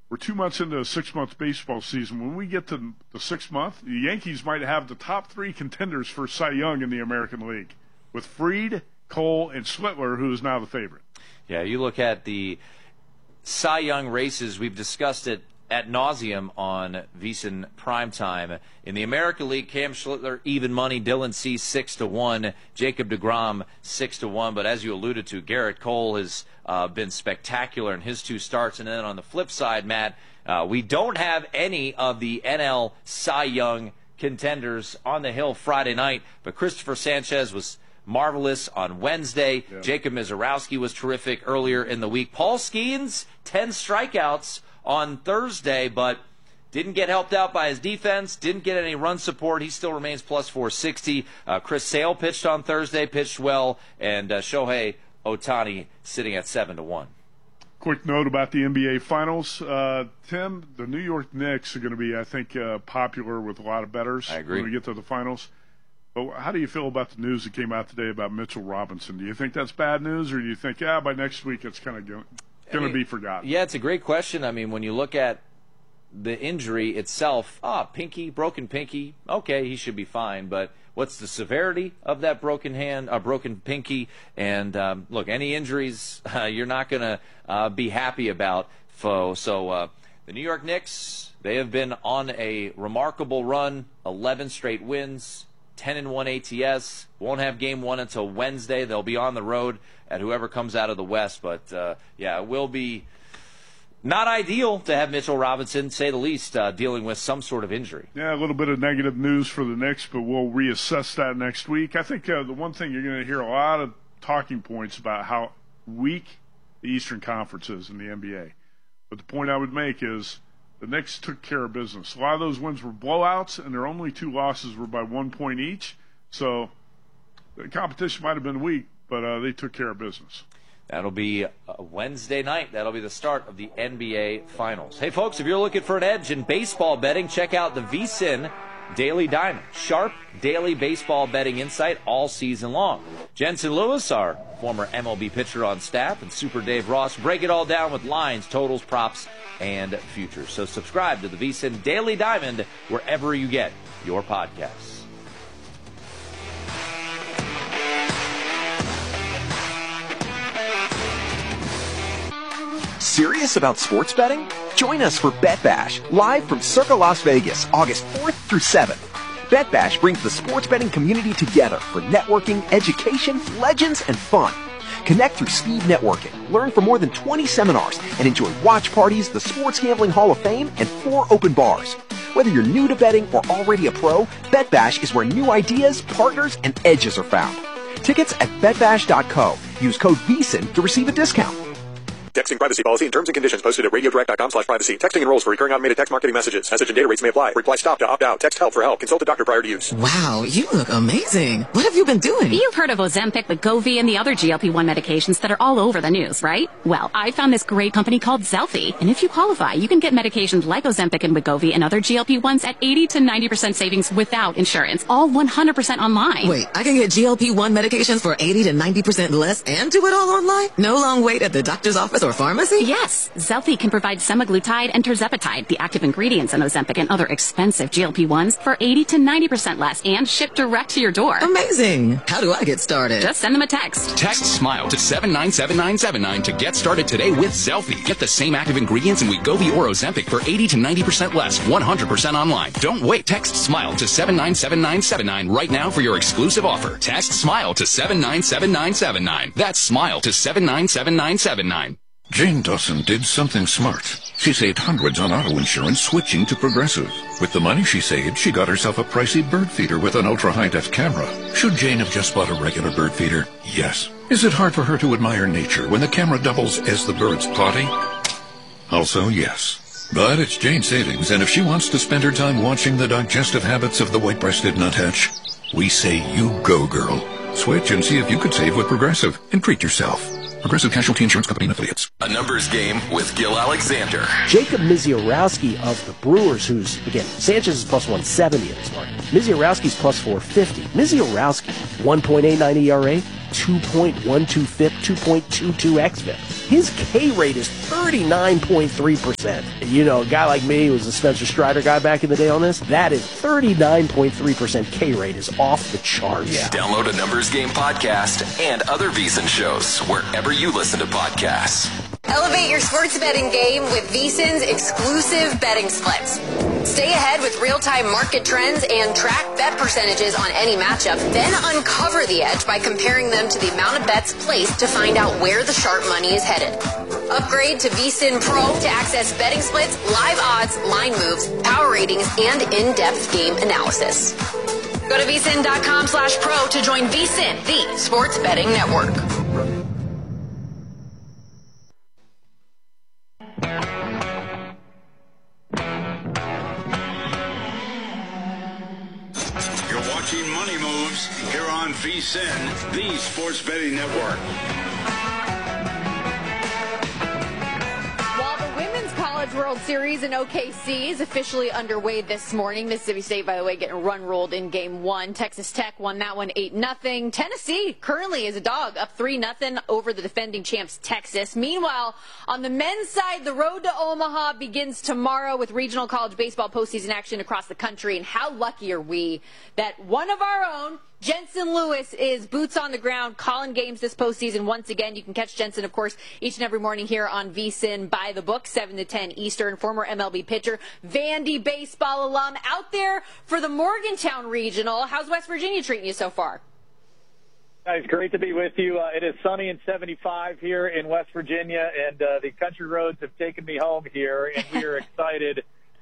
we're 2 months into a 6-month baseball season. When we get to the 6th month, the Yankees might have the top 3 contenders for Cy Young in the American League, with Fried, Cole, and Schlittler, who is now the favorite. Yeah, you look at the Cy Young races, we've discussed it ad nauseum on VSiN Primetime. In the American League, Cam Schlittler, even money. Dylan Cease, 6-1. Jacob deGrom, 6-1. But as you alluded to, Garrett Cole has been spectacular in his 2 starts. And then on the flip side, Matt, we don't have any of the NL Cy Young contenders on the hill Friday night. But Christopher Sanchez was marvelous on Wednesday. Yeah. Jacob Misiorowski was terrific earlier in the week. Paul Skeens, 10 strikeouts on Thursday, but didn't get helped out by his defense, didn't get any run support. He still remains plus 460. Chris Sale pitched on Thursday, pitched well, and Shohei Ohtani sitting at 7-1. Quick note about the NBA Finals. Tim, the New York Knicks are going to be, I think, popular with a lot of bettors. I agree. When we get to the finals. But how do you feel about the news that came out today about Mitchell Robinson? Do you think that's bad news, or do you think, by next week it's kind of going to be forgotten? Yeah, it's a great question. I mean, when you look at the injury itself, broken pinky, okay, he should be fine. But what's the severity of that broken pinky? And look, any injuries you're not going to be happy about. So the New York Knicks, they have been on a remarkable run, 11 straight wins. 10-1 ATS. Won't have game 1 until Wednesday. They'll be on the road at whoever comes out of the West. But, it will be not ideal to have Mitchell Robinson, say the least, dealing with some sort of injury. Yeah, a little bit of negative news for the Knicks, but we'll reassess that next week. I think the one thing you're going to hear a lot of talking points about how weak the Eastern Conference is in the NBA. But the point I would make is the Knicks took care of business. A lot of those wins were blowouts, and their only 2 losses were by 1 point each. So the competition might have been weak, but they took care of business. That'll be Wednesday night. That'll be the start of the NBA Finals. Hey, folks, if you're looking for an edge in baseball betting, check out the VSiN Daily Diamond. Sharp daily baseball betting insight all season long. Jensen Lewis, our former MLB pitcher on staff, and Super Dave Ross break it all down with lines, totals, props, and futures. So subscribe to the VSiN Daily Diamond wherever you get your podcasts. Serious about sports betting? Join us for Bet Bash, live from Circa Las Vegas, August 4th through 7th. Bet Bash brings the sports betting community together for networking, education, legends, and fun. Connect through speed networking, learn from more than 20 seminars, and enjoy watch parties, the Sports Gambling Hall of Fame, and 4 open bars. Whether you're new to betting or already a pro, Bet Bash is where new ideas, partners, and edges are found. Tickets at betbash.co. Use code VSiN to receive a discount. Texting privacy policy and terms and conditions posted at radiodirect.com/privacy. Texting enrolls for recurring automated text marketing messages. Message and data rates may apply. Reply stop to opt out. Text help for help. Consult a doctor prior to use. Wow, you look amazing. What have you been doing? You've heard of Ozempic, Wegovy, and the other GLP-1 medications that are all over the news, right? Well, I found this great company called Zelfie, and if you qualify, you can get medications like Ozempic and Wegovy and other GLP-1s at 80 to 90% savings without insurance, all 100% online. Wait, I can get GLP-1 medications for 80 to 90% less and do it all online? No long wait at the doctor's office or pharmacy? Yes. Zelfie can provide semaglutide and tirzepatide, the active ingredients in Ozempic and other expensive GLP-1s, for 80 to 90% less and shipped direct to your door. Amazing. How do I get started? Just send them a text. Text SMILE to 797979 to get started today with Zelfie. Get the same active ingredients in Wegovy or Ozempic for 80 to 90% less, 100% online. Don't wait. Text SMILE to 797979 right now for your exclusive offer. Text SMILE to 797979. That's SMILE to 797979. Jane Dawson did something smart. She saved hundreds on auto insurance switching to Progressive. With the money she saved, she got herself a pricey bird feeder with an ultra-high-def camera. Should Jane have just bought a regular bird feeder? Yes. Is it hard for her to admire nature when the camera doubles as the bird's potty? Also, yes. But it's Jane's savings, and if she wants to spend her time watching the digestive habits of the white-breasted nuthatch, we say you go, girl. Switch and see if you could save with Progressive and treat yourself. Progressive Casualty Insurance Company and Affiliates. A numbers game with Gil Alexander. Jacob Misiorowski of the Brewers, who's, again, Sanchez is plus 170 in this market. Misiorowski's plus 450. Misiorowski, 1.89 ERA, 2.12 FIP, 2.22 XFIP. His K rate is 39.3%. And you know, a guy like me who was a Spencer Strider guy back in the day on this, that is 39.3% K rate is off the charts. Yeah. Download a Numbers Game podcast and other VSiN shows wherever you listen to podcasts. Elevate your sports betting game with VSiN's exclusive betting splits. Stay ahead with real-time market trends and track bet percentages on any matchup, then uncover the edge by comparing them to the amount of bets placed to find out where the sharp money is headed. Upgrade to VSiN Pro to access betting splits, live odds, line moves, power ratings, and in-depth game analysis. Go to vsin.com/pro to join VSiN, the sports betting network. Watching Money Moves here on VSiN, the sports betting network. While the Women's College World Series in OKC is officially underway this morning, Mississippi State, by the way, getting run-rolled in Game 1. Texas Tech won that one 8-0. Tennessee currently is a dog, up 3-0 over the defending champs Texas. Meanwhile, on the men's side, the road to Omaha begins tomorrow with regional college baseball postseason action across the country. And how lucky are we that one of our own, Jensen Lewis, is boots on the ground calling games this postseason once again. You can catch Jensen, of course, each and every morning here on VSiN by the book, 7 to 10 Eastern. Former MLB pitcher, Vandy baseball alum, out there for the Morgantown Regional. How's West Virginia treating you so far? It's great to be with you. It is sunny and 75 here in West Virginia, and the country roads have taken me home here, and we are excited.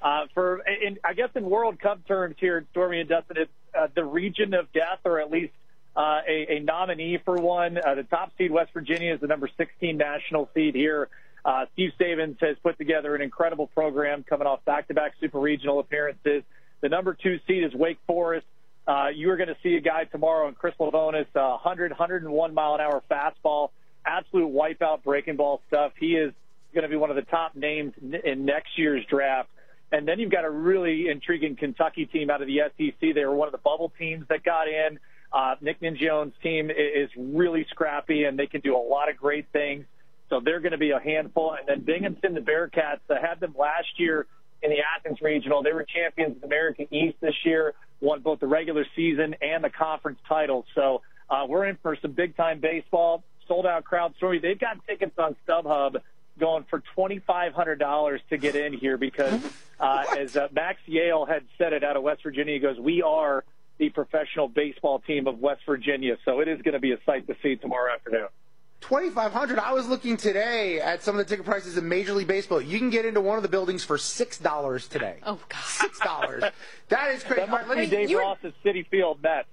I guess in World Cup terms here, Stormy and Dustin, it's the region of death, or at least a nominee for one. The top seed, West Virginia, is the number 16 national seed here. Steve Savins has put together an incredible program coming off back-to-back super regional appearances. The number 2 seed is Wake Forest. You are going to see a guy tomorrow in Chris Lavonis, 101 mile an hour fastball, absolute wipeout breaking ball stuff. He is going to be one of the top names in next year's draft. And then you've got a really intriguing Kentucky team out of the SEC. They were one of the bubble teams that got in. Nick Ningione's team is really scrappy, and they can do a lot of great things. So they're going to be a handful. And then Binghamton, the Bearcats, had them last year in the Athens Regional. They were champions of the American East this year, won both the regular season and the conference title. So we're in for some big-time baseball, sold-out crowd story. They've got tickets on StubHub going for $2,500 to get in here because, as Max Yale had said it out of West Virginia, he goes, we are the professional baseball team of West Virginia. So it is going to be a sight to see tomorrow afternoon. $2,500. I was looking today at some of the ticket prices in Major League Baseball. You can get into one of the buildings for $6 today. Oh, God. $6. That is crazy. That must be Dave Ross's Citi Field Mets.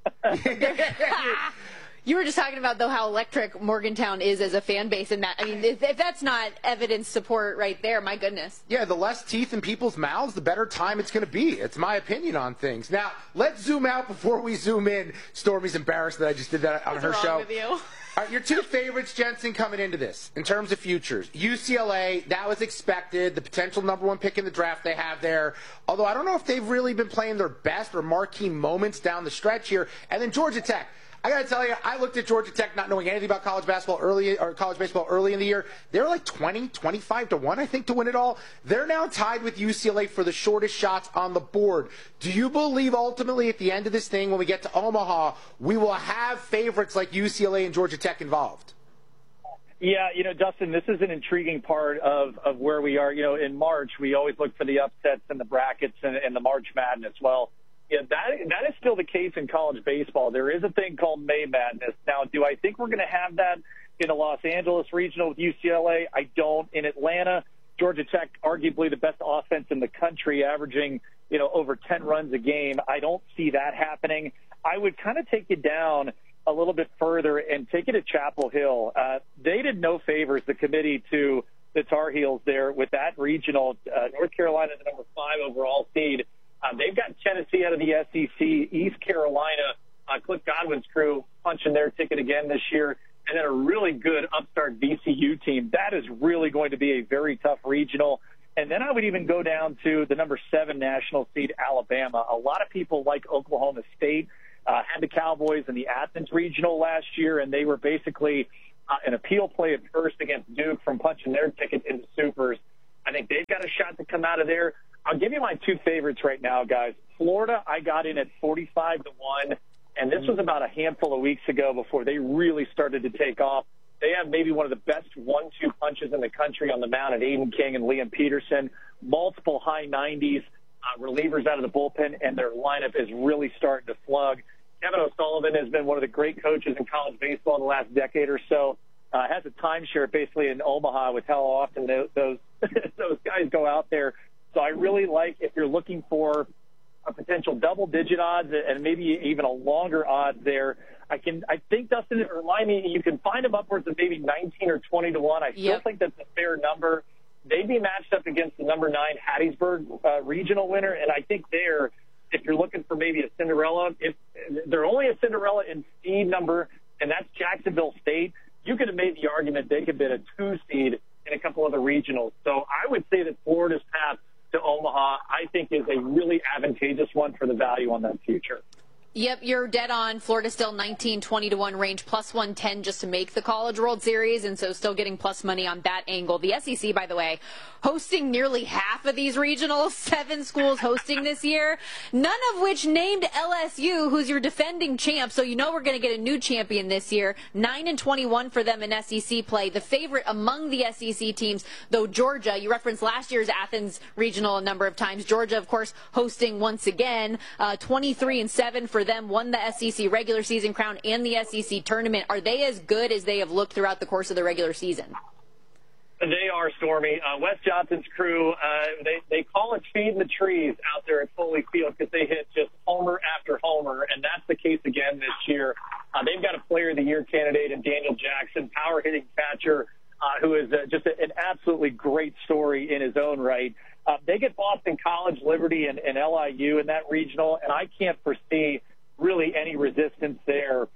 You were just talking about, though, how electric Morgantown is as a fan base. And that, I mean, if that's not evidence support right there, my goodness. Yeah, the less teeth in people's mouths, the better time it's going to be. It's my opinion on things. Now, let's zoom out before we zoom in. Stormy's embarrassed that I just did that on her show. What's wrong with you? All right, your 2 favorites, Jensen, coming into this in terms of futures. UCLA, that was expected. The potential number 1 pick in the draft they have there. Although I don't know if they've really been playing their best or marquee moments down the stretch here. And then Georgia Tech. I got to tell you, I looked at Georgia Tech not knowing anything about college baseball college baseball early in the year. They were like 20, 25 to 1, I think, to win it all. They're now tied with UCLA for the shortest shots on the board. Do you believe ultimately at the end of this thing, when we get to Omaha, we will have favorites like UCLA and Georgia Tech involved? Yeah, Dustin, this is an intriguing part of where we are. In March, we always look for the upsets and the brackets and the March Madness. Well, yeah, that is still the case in college baseball. There is a thing called May Madness. Now, do I think we're going to have that in the Los Angeles Regional with UCLA? I don't. In Atlanta, Georgia Tech, arguably the best offense in the country, averaging, over 10 runs a game. I don't see that happening. I would kind of take you down a little bit further and take you to Chapel Hill. They did no favors, the committee, to the Tar Heels there with that regional. North Carolina, the number 5 overall seed. They've got Tennessee out of the SEC, East Carolina, Cliff Godwin's crew punching their ticket again this year, and then a really good upstart VCU team. That is really going to be a very tough regional. And then I would even go down to the number 7 national seed, Alabama. A lot of people like Oklahoma State. had the Cowboys in the Athens Regional last year, and they were basically an appeal play at first against Duke from punching their ticket into Supers. I think they've got a shot to come out of there. I'll give you my two favorites right now, guys. Florida, I got in at 45-1, and this was about a handful of weeks ago before they really started to take off. They have maybe one of the best 1-2 punches in the country on the mound at Aiden King and Liam Peterson. Multiple high 90s, relievers out of the bullpen, and their lineup is really starting to slug. Kevin O'Sullivan has been one of the great coaches in college baseball in the last decade or so. Has a timeshare basically in Omaha with how often those guys go out there. So I really like, if you're looking for a potential double-digit odds and maybe even a longer odds there, I think, Dustin, remind me, you can find them upwards of maybe 19 or 20-1. I still think that's a fair number. They'd be matched up against the number 9 Hattiesburg regional winner, and I think there, if you're looking for maybe a Cinderella, if they're only a Cinderella in seed number, and that's Jacksonville State, you could have made the argument they could be a 2 seed in a couple other regionals. So I would say that Florida's path to Omaha, I think, is a really advantageous one for the value on that future. Yep, you're dead on. Florida still 19-20-1 range, plus 110 just to make the College World Series, and so still getting plus money on that angle. The SEC, by the way, hosting nearly half of these regionals, 7 schools hosting this year, none of which named LSU, who's your defending champ, so you know we're going to get a new champion this year. 9-21 for them in SEC play. The favorite among the SEC teams, though Georgia, you referenced last year's Athens regional a number of times. Georgia, of course, hosting once again, 23-7 for them, won the SEC regular season crown and the SEC tournament. Are they as good as they have looked throughout the course of the regular season? They are, Stormy. Wes Johnson's crew, they call it feeding the trees out there at Foley Field because they hit just homer after homer, and that's the case again this year. They've got a Player of the Year candidate in Daniel Jackson, power-hitting catcher, who is just an absolutely great story in his own right. They get Boston College, Liberty, and LIU in that regional, and I can't foresee really any resistance there.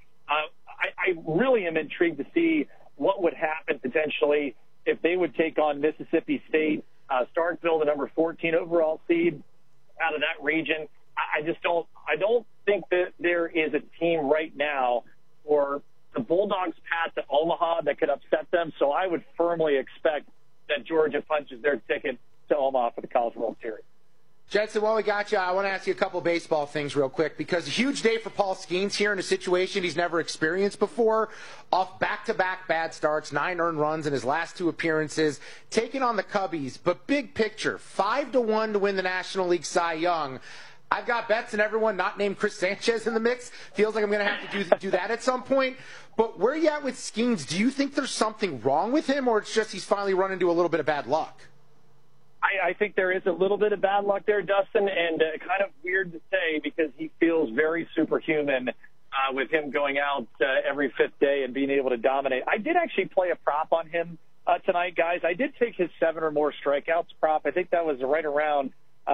I really am intrigued to see what would happen potentially if they would take on Mississippi State, Starkville, the number 14 overall seed out of that region. I don't think that there is a team right now for the Bulldogs' path to Omaha that could upset them. So I would firmly expect that Georgia punches their ticket to Omaha for the College World Series. Jensen, while we got you, I want to ask you a couple baseball things real quick, because a huge day for Paul Skeens here in a situation he's never experienced before. Off back-to-back bad starts, 9 earned runs in his last 2 appearances, taking on the Cubbies. But big picture, 5-1 to win the National League Cy Young. I've got bets and everyone not named Chris Sanchez in the mix. Feels like I'm going to have to do that at some point. But where are you at with Skeens? Do you think there's something wrong with him, or it's just he's finally run into a little bit of bad luck? I think there is a little bit of bad luck there, Dustin, and kind of weird to say because he feels very superhuman with him going out every 5th day and being able to dominate. I did actually play a prop on him tonight, guys. I did take his 7 or more strikeouts prop. I think that was right around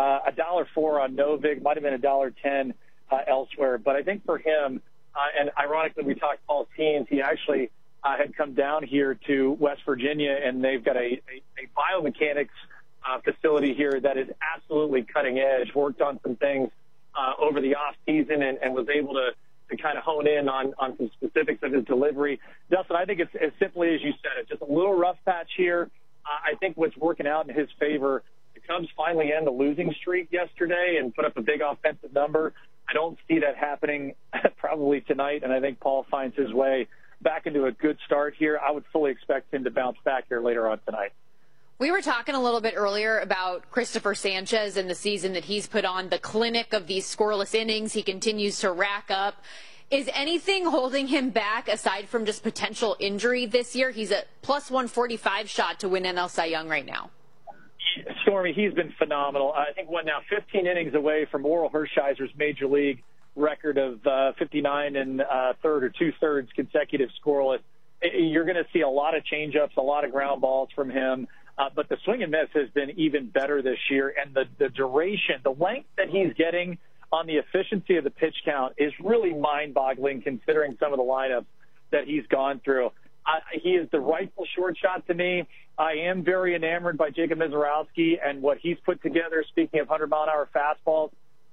$1.04 on Novig, might have been $1.10 elsewhere. But I think for him, and ironically, we talked Paul Skeens, he actually had come down here to West Virginia, and they've got a biomechanics facility here that is absolutely cutting edge, worked on some things over the off season and was able to kind of hone in on some specifics of his delivery. Dustin, I think it's as simply as you said. It's just a little rough patch here. I think what's working out in his favor, the Cubs finally end the losing streak yesterday and put up a big offensive number. I don't see that happening probably tonight, and I think Paul finds his way back into a good start here. I would fully expect him to bounce back here later on tonight. We were talking a little bit earlier about Christopher Sanchez and the season that he's put on, the clinic of these scoreless innings he continues to rack up. Is anything holding him back aside from just potential injury this year? He's a plus 145 shot to win NL Cy Young right now. Stormy, he's been phenomenal. I think 15 innings away from Oral Hershiser's major league record of 59 and third or 2/3 consecutive scoreless. You're going to see a lot of changeups, a lot of ground balls from him. But the swing and miss has been even better this year, and the duration, the length that he's getting on the efficiency of the pitch count is really mind-boggling considering some of the lineups that he's gone through. He is the rightful short shot to me. I am very enamored by Jacob Mizorowski and what he's put together, speaking of 100-mile-an-hour fastballs.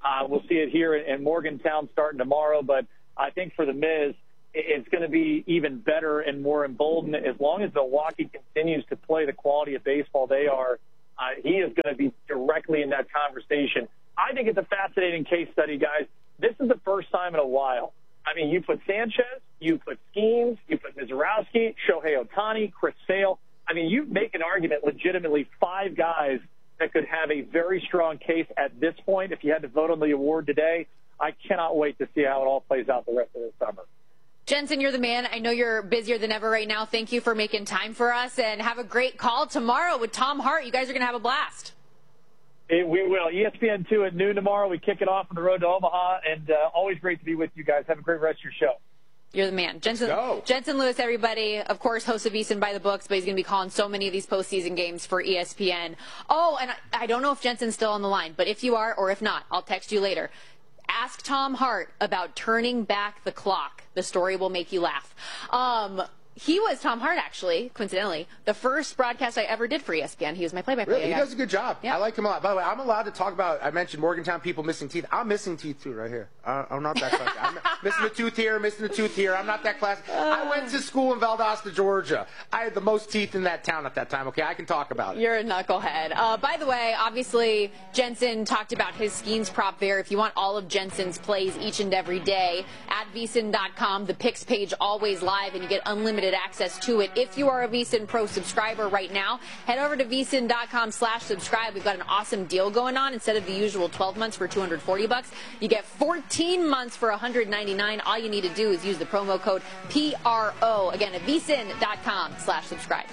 We'll see it here in Morgantown starting tomorrow, but I think for the Miz, it's going to be even better and more emboldened as long as Milwaukee continues to play the quality of baseball they are. He is going to be directly in that conversation. I think it's a fascinating case study, guys. This is the first time in a while. I mean, you put Sanchez, you put Skeens, you put Mizorowski, Shohei Ohtani, Chris Sale. I mean, you make an argument legitimately 5 guys that could have a very strong case at this point. If you had to vote on the award today, I cannot wait to see how it all plays out the rest of this summer. Jensen, you're the man. I know you're busier than ever right now. Thank you for making time for us, and have a great call tomorrow with Tom Hart. You guys are going to have a blast. We will. ESPN2 at noon tomorrow. We kick it off on the road to Omaha, and always great to be with you guys. Have a great rest of your show. You're the man. Jensen Lewis, everybody, of course, host of VSiN by the Books, but he's going to be calling so many of these postseason games for ESPN. Oh, and I don't know if Jensen's still on the line, but if you are, or if not, I'll text you later. Ask Tom Hart about turning back the clock. The story will make you laugh. He was, Tom Hart, actually, coincidentally, the first broadcast I ever did for ESPN. He was my play-by-play Really? guy. He does a good job. Yeah. I like him a lot. By the way, I'm allowed to talk about, I mentioned Morgantown people missing teeth. I'm missing teeth, too, right here. I'm not that classy. I'm missing a tooth here, missing a tooth here. I'm not that classy. I went to school in Valdosta, Georgia. I had the most teeth in that town at that time, okay? I can talk about it. You're a knucklehead. By the way, obviously, Jensen talked about his Skeens prop there. If you want all of Jensen's plays each and every day, at VSiN.com, the picks page always live, and you get unlimited access to it. If you are a VSiN Pro subscriber right now, head over to VSiN.com/subscribe. We've got an awesome deal going on. Instead of the usual 12 months for $240, you get 14 months for $199. All you need to do is use the promo code PRO. Again, at VSiN.com/subscribe.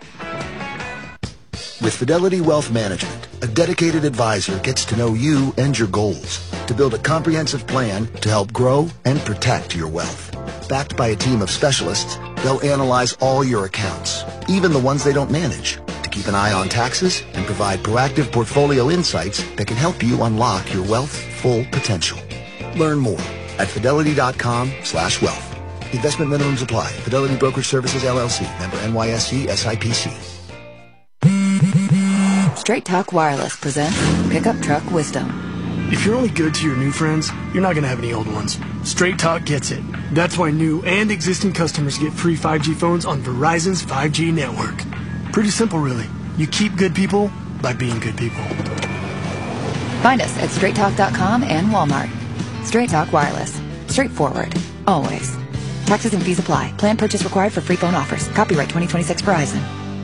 With Fidelity Wealth Management, a dedicated advisor gets to know you and your goals to build a comprehensive plan to help grow and protect your wealth. Backed by a team of specialists, they'll analyze all your accounts, even the ones they don't manage, to keep an eye on taxes and provide proactive portfolio insights that can help you unlock your wealth's full potential. Learn more at Fidelity.com/wealth. Investment minimums apply. Fidelity Brokerage Services, LLC. Member NYSE SIPC. Straight Talk Wireless presents Pickup Truck Wisdom. If you're only good to your new friends, you're not going to have any old ones. Straight Talk gets it. That's why new and existing customers get free 5G phones on Verizon's 5G network. Pretty simple, really. You keep good people by being good people. Find us at straighttalk.com and Walmart. Straight Talk Wireless. Straightforward. Always. Taxes and fees apply. Plan purchase required for free phone offers. Copyright 2026 Verizon.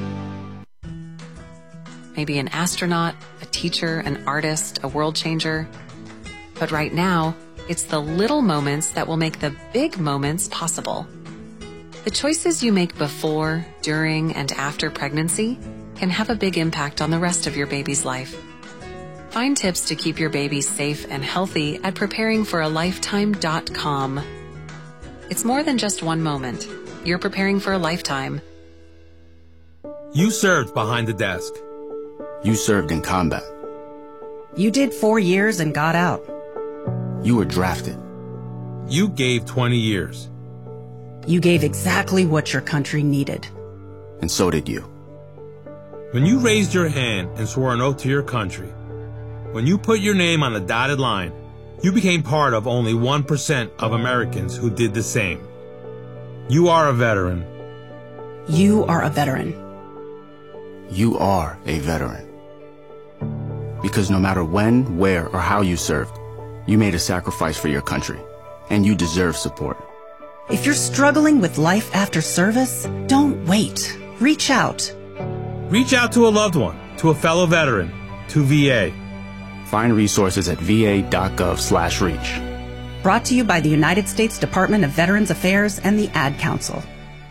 Maybe an astronaut, a teacher, an artist, a world changer. But right now, it's the little moments that will make the big moments possible. The choices you make before, during, and after pregnancy can have a big impact on the rest of your baby's life. Find tips to keep your baby safe and healthy at preparingforalifetime.com. It's more than just one moment. You're preparing for a lifetime. You served behind the desk. You served in combat. You did 4 years and got out. You were drafted. You gave 20 years. You gave exactly what your country needed. And so did you. When you raised your hand and swore an oath to your country, when you put your name on the dotted line, you became part of only 1% of Americans who did the same. You are a veteran. You are a veteran. You are a veteran. Because no matter when, where, or how you served, you made a sacrifice for your country, and you deserve support. If you're struggling with life after service, don't wait. Reach out. Reach out to a loved one, to a fellow veteran, to VA. Find resources at va.gov/reach. Brought to you by the United States Department of Veterans Affairs and the Ad Council.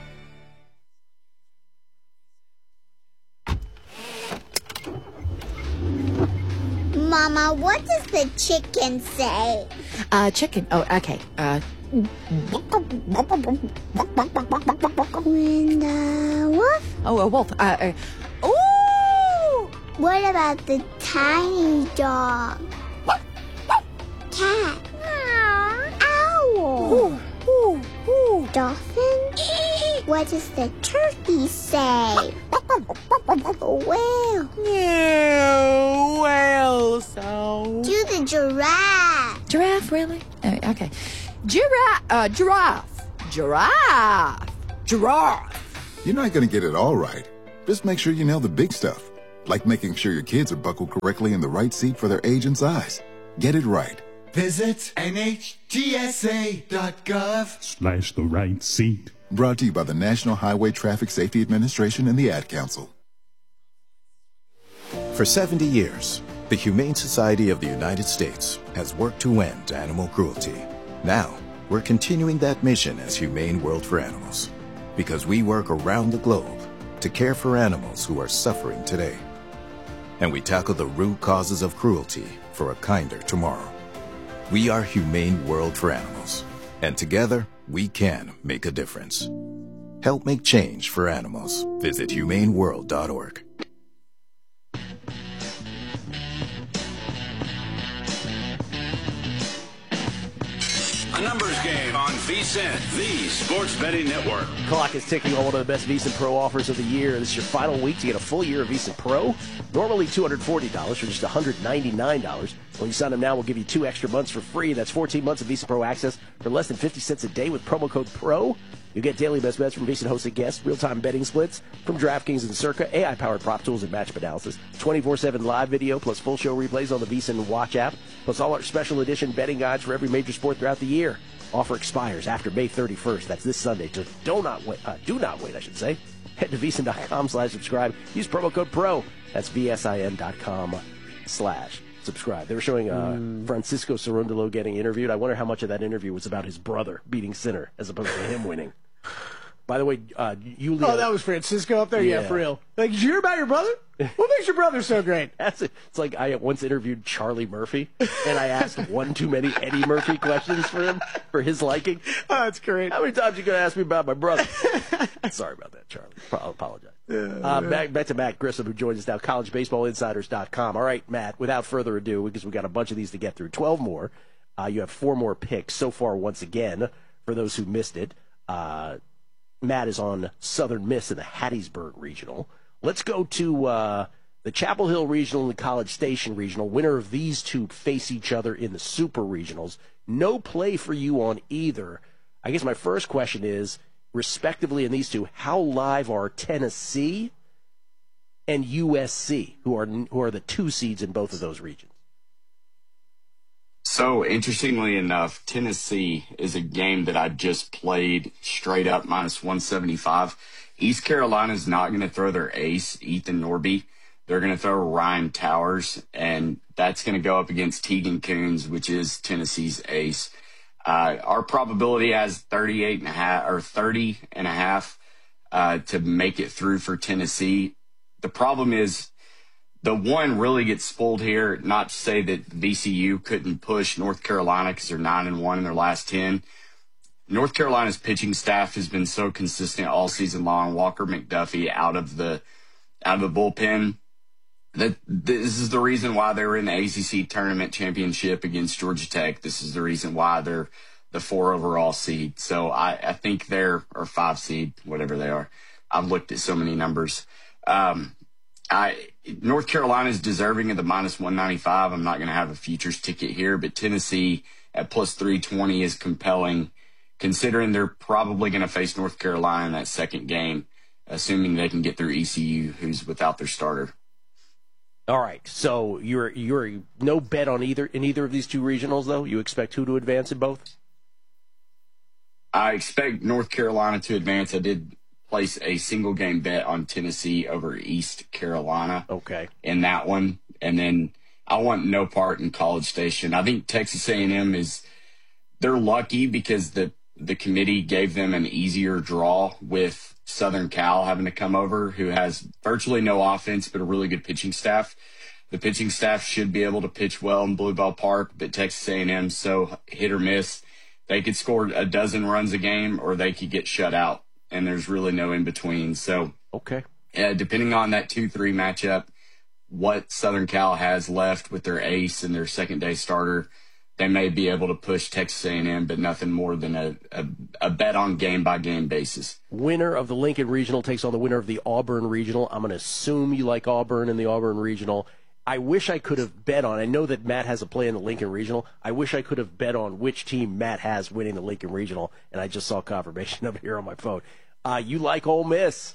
Mama, what does the chicken say? Chicken. Oh, okay. When the wolf? Oh, a wolf. Ooh! What about the tiny dog? Cat? Owl? Dolphin? What does the turkey say? Whale? Whale sound. Do the giraffe. really? Okay. Giraffe. You're not going to get it all right. Just make sure you nail the big stuff, like making sure your kids are buckled correctly in the right seat for their age and size. Get it right. Visit NHTSA.gov/the right seat. Brought to you by the National Highway Traffic Safety Administration and the Ad Council. For 70 years, the Humane Society of the United States has worked to end animal cruelty. Now, we're continuing that mission as Humane World for Animals, because we work around the globe to care for animals who are suffering today. And we tackle the root causes of cruelty for a kinder tomorrow. We are Humane World for Animals, and together we can make a difference. Help make change for animals. Visit humaneworld.org. A numbers game on VSiN, the Sports Betting Network. Clock is ticking on one of the best VSiN Pro offers of the year. This is your final week to get a full year of VSiN Pro. Normally $240 for just $199. When you sign up now, we'll give you 2 extra months for free. That's 14 months of VSiN Pro access for less than 50 cents a day with promo code PRO. You get daily best bets from VSiN hosted guests, real-time betting splits from DraftKings and Circa, AI-powered prop tools and matchup analysis, 24/7 live video, plus full show replays on the VSiN Watch app, plus all our special edition betting guides for every major sport throughout the year. Offer expires after May 31st. That's this Sunday. So do not wait, I should say. Head to VSiN.com/subscribe. Use promo code PRO. That's VSIN.com/subscribe. They were showing Francisco Cerundolo getting interviewed. I wonder how much of that interview was about his brother beating Sinner as opposed to him winning. By the way, Yulia... Oh, that was Francisco up there? Yeah, for real. Like, did you hear about your brother? What makes your brother so great? It's like I once interviewed Charlie Murphy, and I asked one too many Eddie Murphy questions for him, for his liking. Oh, that's great. How many times are you going to ask me about my brother? Sorry about that, Charlie. I apologize. Back to Matt Grissom, who joins us now, collegebaseballinsiders.com. All right, Matt, without further ado, because we've got a bunch of these to get through, 12 more. You have 4 more picks so far once again, for those who missed it. Matt is on Southern Miss in the Hattiesburg Regional. Let's go to the Chapel Hill Regional and the College Station Regional. Winner of these two face each other in the Super Regionals. No play for you on either. I guess my first question is, respectively in these two, how live are Tennessee and USC, who are the 2 seeds in both of those regions? So, interestingly enough, Tennessee is a game that I just played straight up minus 175. East Carolina's not going to throw their ace, Ethan Norby. They're going to throw Ryan Towers, and that's going to go up against Tegan Coons, which is Tennessee's ace. Our probability has 30.5 to make it through for Tennessee. The problem is, the one really gets spoiled here, not to say that VCU couldn't push North Carolina because they're 9-1 in their last 10. North Carolina's pitching staff has been so consistent all season long. Walker McDuffie out of the bullpen. That this is the reason why they're in the ACC tournament championship against Georgia Tech. This is the reason why they're the 4 overall seed. So I think they're, or 5 seed, whatever they are. I've looked at so many numbers. North Carolina is deserving of the minus 195. I'm not going to have a futures ticket here, but Tennessee at plus 320 is compelling, considering they're probably going to face North Carolina in that second game, assuming they can get through ECU, who's without their starter. All right, so you're no bet on either of these 2 regionals, though? You expect who to advance in both? I expect North Carolina to advance. I did place a single game bet on Tennessee over East Carolina. Okay. In that one. And then I want no part in College Station. I think Texas A&M they're lucky because the committee gave them an easier draw with Southern Cal having to come over, who has virtually no offense but a really good pitching staff. The pitching staff should be able to pitch well in Blue Bell Park, but Texas A&M so hit or miss. They could score a dozen runs a game or they could get shut out. And there's really no in between. So, okay, depending on that 2-3 matchup, what Southern Cal has left with their ace and their second day starter, they may be able to push Texas A&M, but nothing more than a bet on game by game basis. Winner of the Lincoln Regional takes on the winner of the Auburn Regional. I'm going to assume you like Auburn in the Auburn Regional. I wish I could have bet on. I know that Matt has a play in the Lincoln Regional. I wish I could have bet on which team Matt has winning the Lincoln Regional, and I just saw confirmation of it here on my phone. You like Ole Miss?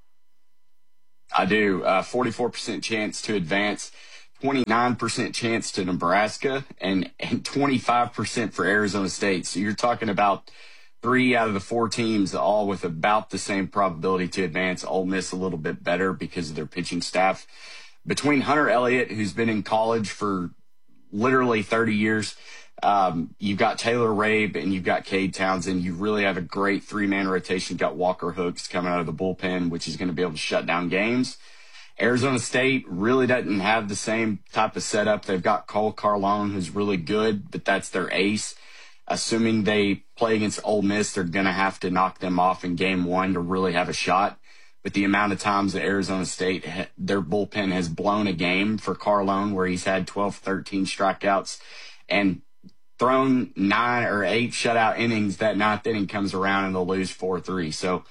I do. 44% chance to advance, 29% chance to Nebraska, and 25% for Arizona State. So you're talking about 3 out of the 4 teams, all with about the same probability to advance. Ole Miss a little bit better because of their pitching staff. Between Hunter Elliott, who's been in college for literally 30 years, you've got Taylor Rabe and you've got Cade Townsend. You really have a great 3-man rotation. You've got Walker Hooks coming out of the bullpen, which is going to be able to shut down games. Arizona State really doesn't have the same type of setup. They've got Cole Carlone, who's really good, but that's their ace. Assuming they play against Ole Miss, they're going to have to knock them off in game 1 to really have a shot. But the amount of times that Arizona State, their bullpen has blown a game for Carlone, where he's had 12, 13 strikeouts and thrown 9 or 8 shutout innings, that 9th inning comes around and they'll lose 4-3. So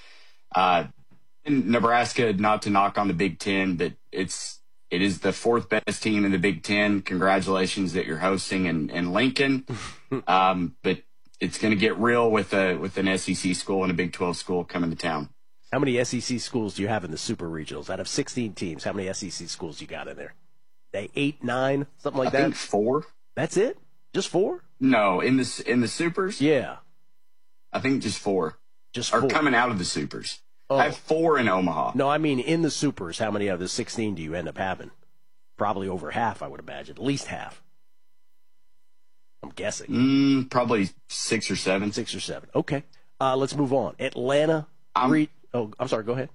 in Nebraska, not to knock on the Big Ten, but it is the 4th best team in the Big Ten. Congratulations that you're hosting in Lincoln. But it's going to get real with an SEC school and a Big 12 school coming to town. How many SEC schools do you have in the Super Regionals? Out of 16 teams, how many SEC schools you got in there? 8, 9, something like that? I think 4. That's it? Just 4? No, in the Supers? Yeah. I think just 4. Just 4. Or coming out of the Supers. Oh. I have 4 in Omaha. No, I mean in the Supers, how many of the 16 do you end up having? Probably over half, I would imagine. At least half. I'm guessing. Probably 6 or 7. 6 or 7. Okay. Let's move on. Atlanta. I'm sorry. Go ahead.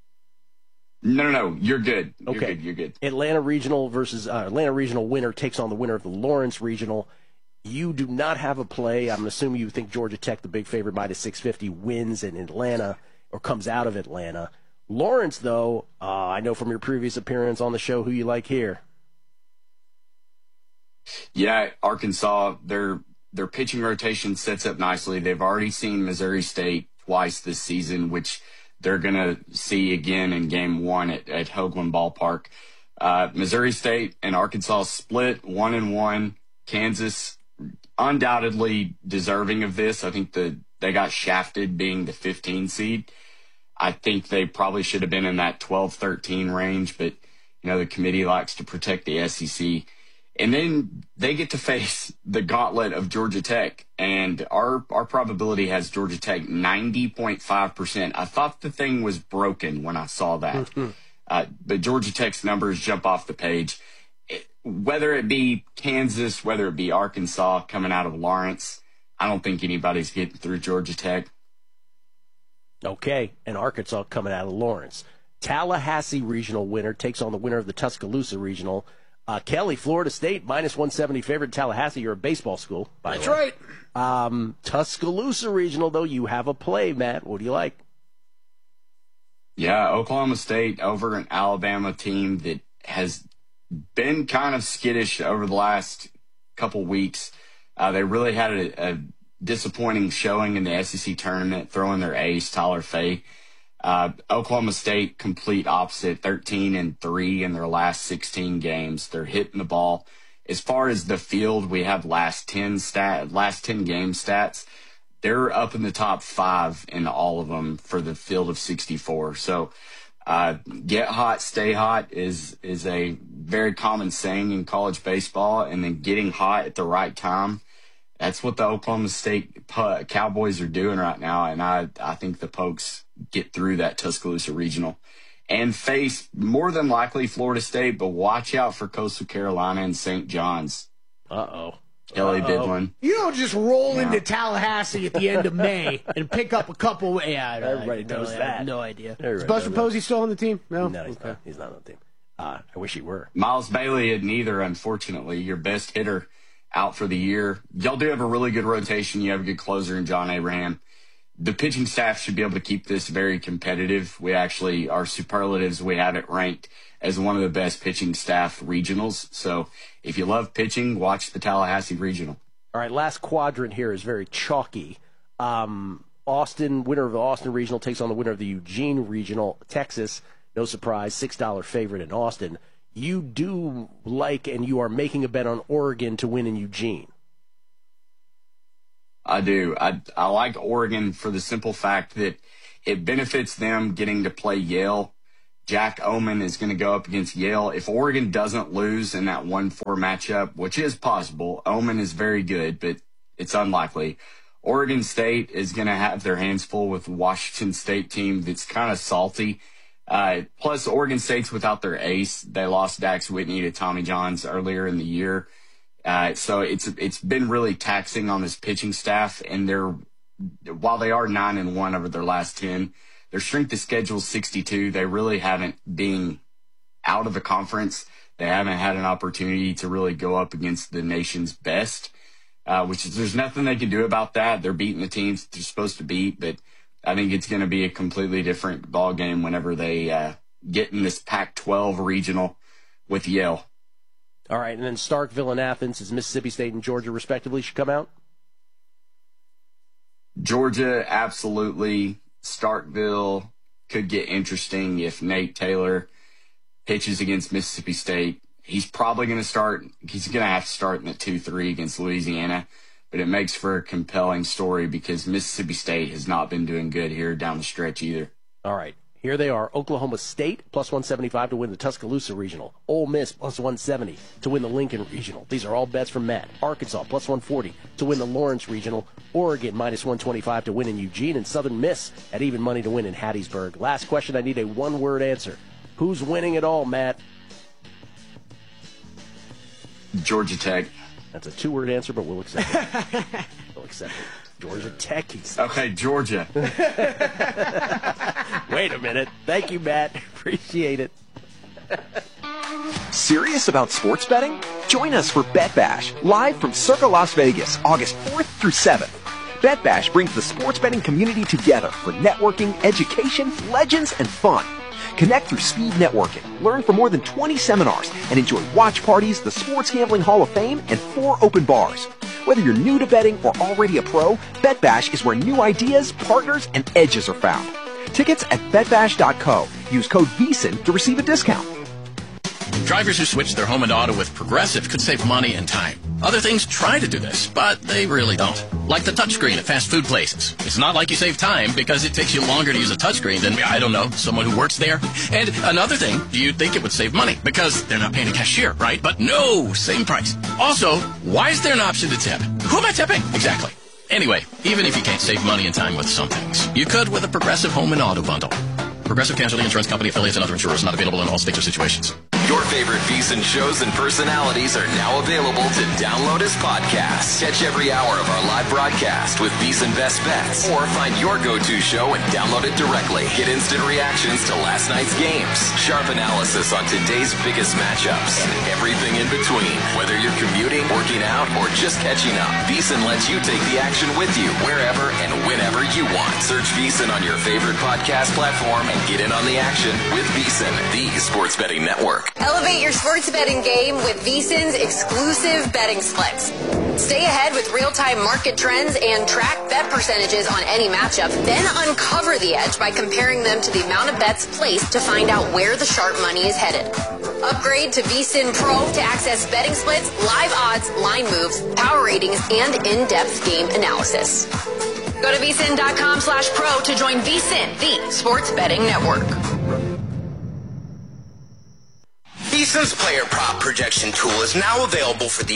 No. You're good. Okay. You're good. Atlanta Regional versus Atlanta Regional winner takes on the winner of the Lawrence Regional. You do not have a play. I'm assuming you think Georgia Tech, the big favorite, minus 650, wins in Atlanta or comes out of Atlanta. Lawrence, though, I know from your previous appearance on the show who you like here. Yeah, Arkansas, their pitching rotation sets up nicely. They've already seen Missouri State twice this season, which they're going to see again in game 1 at Hoagland Ballpark. Missouri State and Arkansas split 1-1. Kansas undoubtedly deserving of this. I think they got shafted being the 15 seed. I think they probably should have been in that 12-13 range, but the committee likes to protect the SEC. And then they get to face the gauntlet of Georgia Tech, and our probability has Georgia Tech 90.5%. I thought the thing was broken when I saw that. But Georgia Tech's numbers jump off the page. Whether it be Kansas, whether it be Arkansas coming out of Lawrence, I don't think anybody's getting through Georgia Tech. Okay, and Arkansas coming out of Lawrence. Tallahassee Regional winner takes on the winner of the Tuscaloosa Regional. Kelly, Florida State, minus 170 favorite. Tallahassee, you're a baseball school, by the way. That's right. Tuscaloosa Regional, though, you have a play, Matt. What do you like? Yeah, Oklahoma State over an Alabama team that has been kind of skittish over the last couple weeks. They really had a disappointing showing in the SEC tournament, throwing their ace, Tyler Fay. Oklahoma State, complete opposite, 13-3 in their last 16 games. They're hitting the ball. As far as the field, we have last 10 game stats. They're up in the top 5 in all of them for the field of 64. So, get hot, stay hot is a very common saying in college baseball, and then getting hot at the right time. That's what the Oklahoma State Cowboys are doing right now, and I think the Pokes get through that Tuscaloosa Regional and face more than likely Florida State, but watch out for Coastal Carolina and St. John's. Kelly Bidlin. You don't just roll into Tallahassee at the end of May and pick up a couple. Yeah, Everybody knows that. I have no idea. Everybody Is Buster Posey still on the team? No, he's not. He's not on the team. I wish he were. Miles Bailey at neither, unfortunately. Your best hitter out for the year. Y'all do have a really good rotation. You have a good closer in John Abraham. The pitching staff should be able to keep this very competitive. We actually, our superlatives, we have it ranked as one of the best pitching staff regionals. So if you love pitching, watch the Tallahassee Regional. All right, last quadrant here is very chalky. Austin, winner of the Austin Regional, takes on the winner of the Eugene Regional. Texas, no surprise, $6 favorite in Austin. you do like and you are making a bet on Oregon to win in Eugene. I do. I like Oregon for the simple fact that it benefits them getting to play Yale. Jack Oman is going to go up against Yale. If Oregon doesn't lose in that 1-4 matchup, which is possible, Oman is very good, but it's unlikely. Oregon State is going to have their hands full with the Washington State team that's kind of salty. Plus, Oregon State's without their ace. They lost Dax Whitney to Tommy Johns earlier in the year. So it's been really taxing on this pitching staff, and while they are 9-1 over their last 10, their strength of schedule is 62. They really haven't been out of the conference. They haven't had an opportunity to really go up against the nation's best, there's nothing they can do about that. They're beating the teams they're supposed to beat, but I think it's going to be a completely different ball game whenever they get in this Pac-12 regional with Yale. All right, and then Starkville and Athens, as Mississippi State and Georgia respectively, should come out? Georgia, absolutely. Starkville could get interesting if Nate Taylor pitches against Mississippi State. He's probably going to start. He's going to have to start in the 2-3 against Louisiana, but it makes for a compelling story because Mississippi State has not been doing good here down the stretch either. All right. Here they are. Oklahoma State, plus 175 to win the Tuscaloosa Regional. Ole Miss, plus 170 to win the Lincoln Regional. These are all bets from Matt. Arkansas, plus 140 to win the Lawrence Regional. Oregon, minus 125 to win in Eugene. And Southern Miss at even money to win in Hattiesburg. Last question, I need a one-word answer. Who's winning it all, Matt? Georgia Tech. That's a two-word answer, but we'll accept it. We'll accept it. Georgia Tech, he said. Okay, Georgia. Wait a minute. Thank you, Matt. Appreciate it. Serious about sports betting? Join us for Bet Bash, live from Circa Las Vegas, August 4th through 7th. Bet Bash brings the sports betting community together for networking, education, legends, and fun. Connect through speed networking, learn from more than 20 seminars, and enjoy watch parties, the Sports Gambling Hall of Fame, and 4 open bars. Whether you're new to betting or already a pro, Bet Bash is where new ideas, partners, and edges are found. Tickets at betbash.co. Use code VSIN to receive a discount. Drivers who switch their home and auto with Progressive could save money and time. Other things try to do this, but they really don't. Like the touchscreen at fast food places. It's not like you save time because it takes you longer to use a touchscreen than, I don't know, someone who works there. And another thing, you'd think it would save money because they're not paying a cashier, right? But no, same price. Also, why is there an option to tip? Who am I tipping? Exactly. Anyway, even if you can't save money and time with some things, you could with a Progressive home and auto bundle. Progressive Casualty Insurance Company, affiliates, and other insurers not available in all states or situations. Your favorite VSiN shows and personalities are now available to download as podcasts. Catch every hour of our live broadcast with VSiN Best Bets, or find your go-to show and download it directly. Get instant reactions to last night's games, sharp analysis on today's biggest matchups, and everything in between. Whether you're commuting, working out, or just catching up, VSiN lets you take the action with you wherever and whenever you want. Search VSiN on your favorite podcast platform and get in on the action with VSiN, the sports betting network. Elevate your sports betting game with VSiN's exclusive betting splits. Stay ahead with real-time market trends and track bet percentages on any matchup, then uncover the edge by comparing them to the amount of bets placed to find out where the sharp money is headed. Upgrade to VSiN Pro to access betting splits, live odds, line moves, power ratings, and in-depth game analysis. Go to VSiN.com/pro to join VSiN, the sports betting network. VSiN's player prop projection tool is now available for the